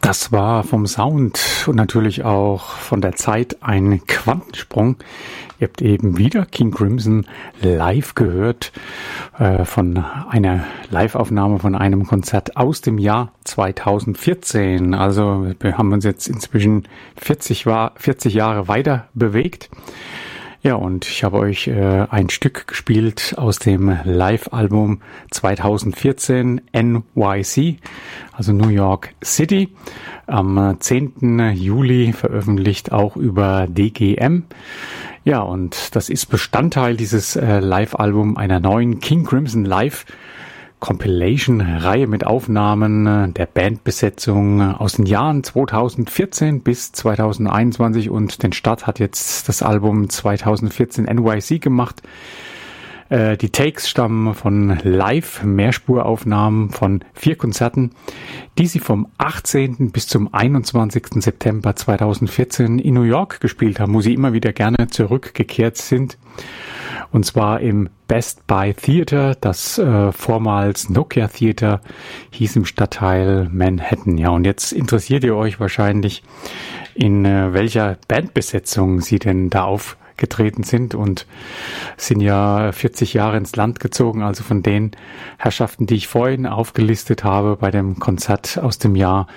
Das war vom Sound und natürlich auch von der Zeit ein Quantensprung. Ihr habt eben wieder King Crimson live gehört, von einer Live-Aufnahme von einem Konzert aus dem Jahr 2014. Also wir haben uns jetzt inzwischen 40 Jahre weiter bewegt. Ja, und ich habe euch ein Stück gespielt aus dem Live-Album 2014 NYC, also New York City, am 10. Juli veröffentlicht, auch über DGM. Ja, und das ist Bestandteil dieses Live-Album einer neuen King Crimson Live Compilation-Reihe mit Aufnahmen der Bandbesetzung aus den Jahren 2014 bis 2021 und den Start hat jetzt das Album 2014 NYC gemacht. Die Takes stammen von Live-Mehrspuraufnahmen von 4 Konzerten, die sie vom 18. bis zum 21. September 2014 in New York gespielt haben, wo sie immer wieder gerne zurückgekehrt sind. Und zwar im Best Buy Theater, das vormals Nokia Theater hieß, im Stadtteil Manhattan. Ja, und jetzt interessiert ihr euch wahrscheinlich, in welcher Bandbesetzung sie denn da aufgetreten sind, und sind ja 40 Jahre ins Land gezogen, also von den Herrschaften, die ich vorhin aufgelistet habe bei dem Konzert aus dem Jahr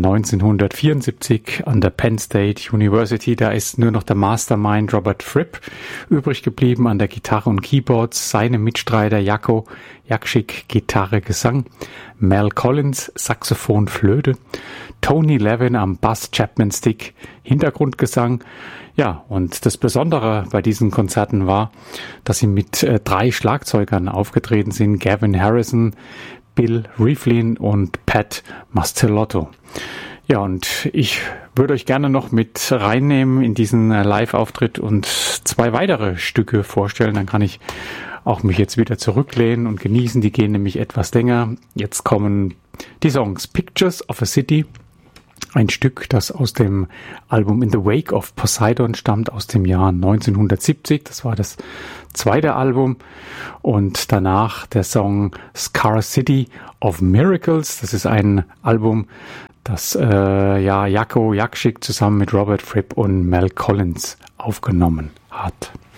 1974 an der Penn State University. Da ist nur noch der Mastermind Robert Fripp übrig geblieben an der Gitarre und Keyboards, seine Mitstreiter Jaco Jakschik Gitarre, Gesang, Mel Collins Saxophon, Flöte, Tony Levin am Bass, Chapman Stick, Hintergrundgesang. Ja, und das Besondere bei diesen Konzerten war, dass sie mit 3 Schlagzeugern aufgetreten sind: Gavin Harrison, Bill Rieflin und Pat Mastelotto. Ja, und ich würde euch gerne noch mit reinnehmen in diesen Live-Auftritt und 2 weitere Stücke vorstellen. Dann kann ich auch mich jetzt wieder zurücklehnen und genießen. Die gehen nämlich etwas länger. Jetzt kommen die Songs Pictures of a City, ein Stück, das aus dem Album In the Wake of Poseidon stammt, aus dem Jahr 1970. Das war das 2. Album. Und danach der Song Scar City of Miracles. Das ist ein Album, das Jaco Jakschik zusammen mit Robert Fripp und Mel Collins aufgenommen hat.